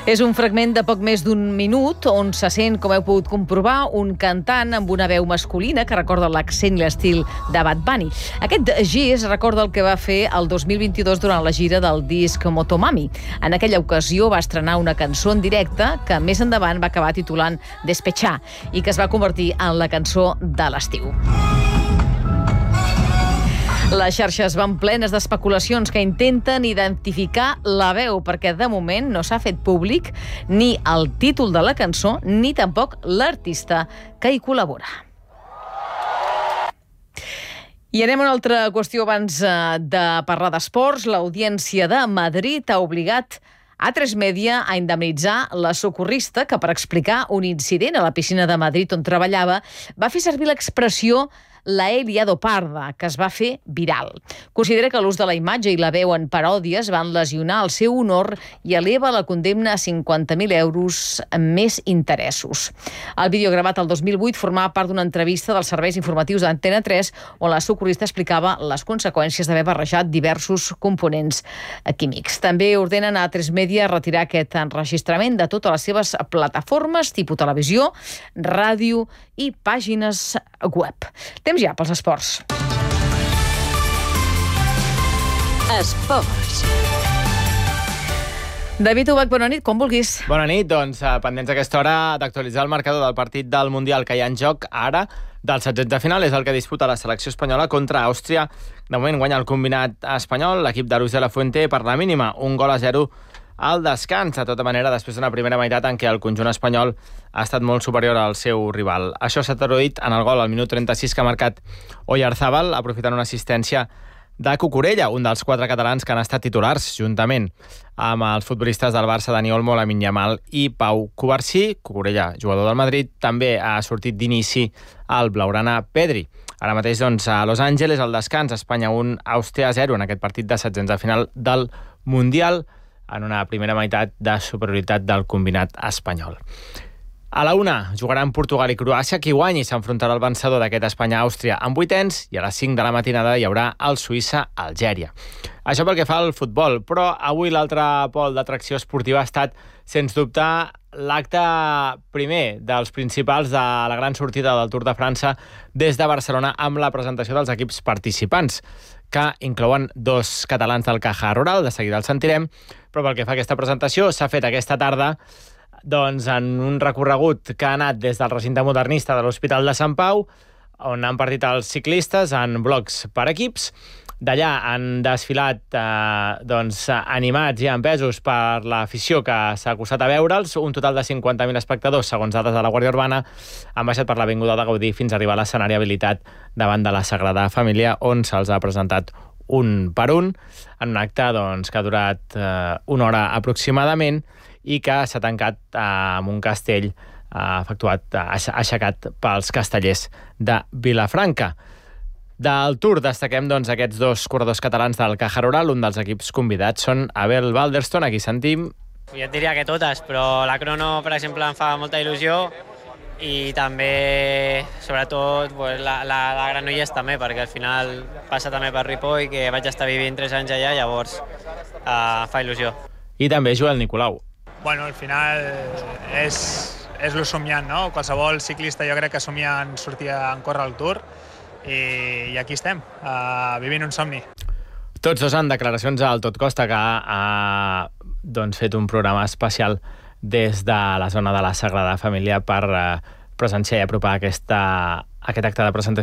És un fragment de poc més d'un minut on se sent, com heu pogut comprovar, un cantant amb una veu masculina que recorda l'accent i l'estil de Bad Bunny. Aquest gest recorda el que va fer el 2022 durant la gira del disc Motomami. En aquella ocasió va estrenar una cançó en directe que més endavant va acabar titulant Despechar i que es va convertir en la cançó de l'estiu. Les xarxes van plenes d'especulacions que intenten identificar la veu, perquè de moment no s'ha fet públic ni el títol de la cançó ni tampoc l'artista que hi col·labora. I anem a una altra qüestió abans de parlar d'esports. L'Audiència de Madrid ha obligat A3 Media a indemnitzar la socorrista que, per explicar un incident a la piscina de Madrid on treballava, va fer servir l'expressió la he liado parda, que es va fer viral. Considera que l'ús de la imatge i la veu en paròdies van lesionar el seu honor i eleva la condemna a 50.000 euros més interessos. El vídeo gravat el 2008 formava part d'una entrevista dels serveis informatius d'Antena 3 on la socorrista explicava les conseqüències d'haver barrejat diversos components químics. També ordenen a A3 Media retirar aquest enregistrament de totes les seves plataformes, tipus televisió, ràdio i pàgines web. Temps ja pels esports. Esports. David Ubach, bona nit, com vulguis. Bona nit, doncs pendents a aquesta hora d'actualitzar el marcador del partit del Mundial que hi ha en joc ara, del 16 de final, és el que disputa la selecció espanyola contra Àustria. De moment guanya el combinat espanyol, l'equip de Luis de la Fuente, per la mínima, 1-0 al descans. De tota manera, després d'una primera meitat en què el conjunt espanyol ha estat molt superior al seu rival. Això s'ha traduït en el gol al minut 36 que ha marcat Oyarzábal, aprofitant una assistència de Cucurella, un dels 4 catalans que han estat titulars, juntament amb els futbolistes del Barça, Dani Olmo, Lamine Yamal i Pau Cubarsí. Cucurella, jugador del Madrid, també ha sortit d'inici al blaugrana Pedri. Ara mateix, doncs, a Los Angeles, al descans, Espanya 1, Àustria 0, en aquest partit de 16 de final del Mundial, en una primera meitat de superioritat del combinat espanyol. A la 1 jugaran Portugal i Croàcia. Qui guanyi s'enfrontarà al vencedor d'aquest Espanya-Àustria en vuitens, i a les 5 de la matinada hi haurà el Suïssa-Algèria. Això pel que fa al futbol, però avui l'altre pol d'atracció esportiva ha estat, sens dubte, l'acte primer dels principals de la gran sortida del Tour de França des de Barcelona, amb la presentació dels equips participants, que inclouen 2 catalans del Caja Rural, de seguida els sentirem, però pel que fa a aquesta presentació s'ha fet aquesta tarda doncs, en un recorregut que ha anat des del recinte modernista de l'Hospital de Sant Pau, on han partit els ciclistes en blocs per equips. D'allà han desfilat animats i empesos per l'afició que s'ha acostat a veure'ls. Un total de 50.000 espectadors, segons dades de la Guàrdia Urbana, han baixat per l'Avinguda de Gaudí fins a arribar a l'escenari habilitat davant de la Sagrada Família, on se'ls ha presentat un per un, en un acte que ha durat una hora aproximadament i que s'ha tancat amb un castell aixecat pels castellers de Vilafranca. Del Tour destaquem aquests 2 corredors catalans del Caja Rural. Un dels equips convidats són Abel Balderston, a qui sentim. Jo et diria que totes, però la crono, per exemple, em fa molta il·lusió, i també, sobretot, la Granollers també, perquè al final passa també per Ripoll, que vaig estar vivint 3 anys allà, llavors fa il·lusió. I també Joel Nicolau. Bueno, al final és lo somiant, no? Qualsevol ciclista jo crec que somia en sortir a córrer al Tour, i aquí estem, vivint un somni. Tots dos en declaracions al Tot Costa, que ha fet un programa especial des de la zona de la Sagrada Família per presenciar i apropar aquest acte de presentació